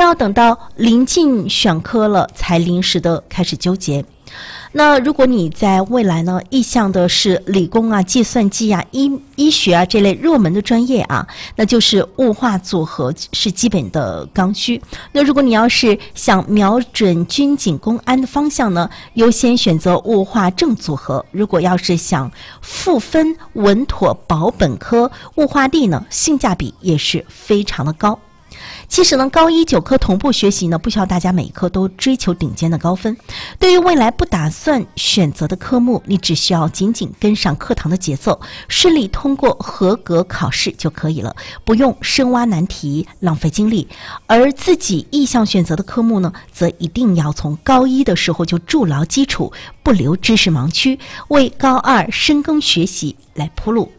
要等到临近选科了才临时的开始纠结。那如果你在未来呢意向的是理工啊、计算机啊、医学啊这类热门的专业啊，那就是物化组合是基本的刚需。那如果你要是想瞄准军警公安的方向呢，优先选择物化正组合。如果要是想复分稳妥保本科，物化地呢性价比也是非常的高。其实呢，高一9科同步学习呢，不需要大家每一科都追求顶尖的高分。对于未来不打算选择的科目，你只需要紧紧跟上课堂的节奏，顺利通过合格考试就可以了，不用深挖难题，浪费精力。而自己意向选择的科目呢，则一定要从高一的时候就筑牢基础，不留知识盲区，为高2深耕学习来铺路。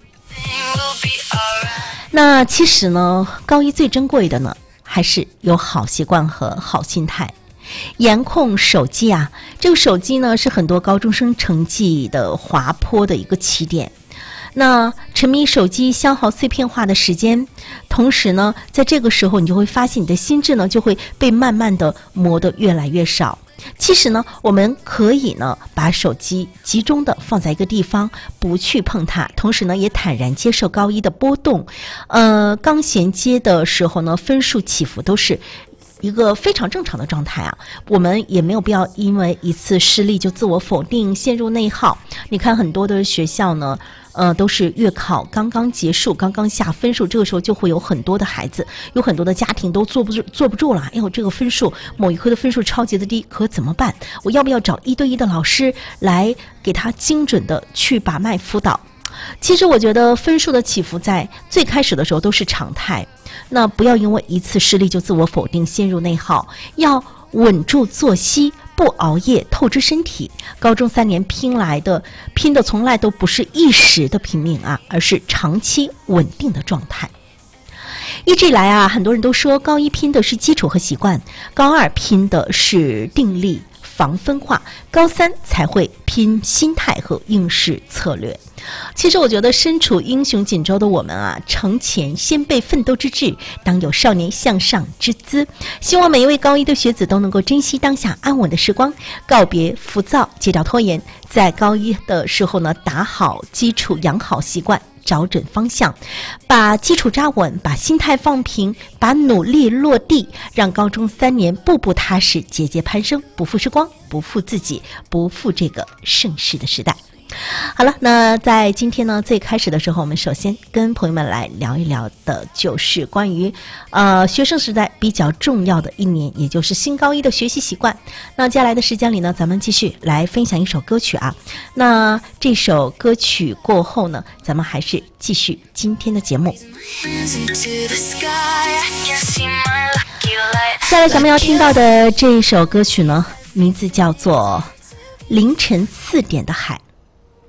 那其实呢，高一最珍贵的呢，还是有好习惯和好心态。严控手机啊，这个手机呢是很多高中生成绩的滑坡的一个起点。那沉迷手机消耗碎片化的时间，同时呢，在这个时候你就会发现你的心智呢就会被慢慢的磨得越来越少。其实呢，我们可以呢把手机集中的放在一个地方，不去碰它，同时呢也坦然接受高一的波动。刚衔接的时候呢，分数起伏都是一个非常正常的状态啊，我们也没有必要因为一次失利就自我否定，陷入内耗。你看很多的学校呢，都是月考刚刚结束，刚刚下分数，这个时候就会有很多的孩子，有很多的家庭都坐不住了。哎呦，这个分数某一科的分数超级的低，可怎么办？我要不要找1对1的老师来给他精准的去把脉辅导？其实我觉得分数的起伏在最开始的时候都是常态，那不要因为一次失利就自我否定，陷入内耗，要稳住作息，不熬夜，透支身体。高中3年拼的从来都不是一时的拼命啊，而是长期稳定的状态。一直以来啊，很多人都说高一拼的是基础和习惯，高2拼的是定力防分化，高3才会拼心态和应试策略。其实我觉得身处英雄锦州的我们啊，城前先辈奋斗之志，当有少年向上之姿。希望每一位高一的学子都能够珍惜当下安稳的时光，告别浮躁，戒掉拖延，在高一的时候呢，打好基础，养好习惯，找准方向，把基础扎稳，把心态放平，把努力落地，让高中3年步步踏实，节节攀升，不负时光，不负自己，不负这个盛世的时代。好了，那在今天呢，最开始的时候，我们首先跟朋友们来聊一聊的就是关于学生时代比较重要的一年，也就是新高一的学习习惯。那接下来的时间里呢，咱们继续来分享一首歌曲啊。那这首歌曲过后呢，咱们还是继续今天的节目。接下来咱们要听到的这一首歌曲呢，名字叫做《凌晨4点的海》。